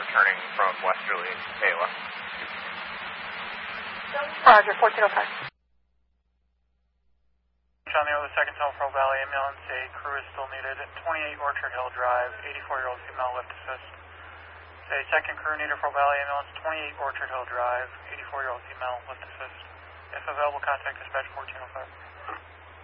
returning from westerly Ayla. Roger, 1405. On the other second Temple Valley ambulance, a crew is still needed at 28 Orchard Hill Drive, 84-year-old female lift assist. A second crew needed for Valley ambulance, 28 Orchard Hill Drive, 84-year-old female lift assist. If available, contact dispatch 1405.